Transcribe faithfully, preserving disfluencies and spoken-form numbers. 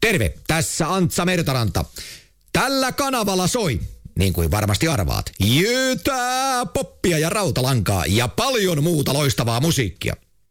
Terve, tässä Antsa Mertaranta. Tällä kanavalla soi, niin kuin varmasti arvaat, jötää, poppia ja rautalankaa ja paljon muuta loistavaa musiikkia.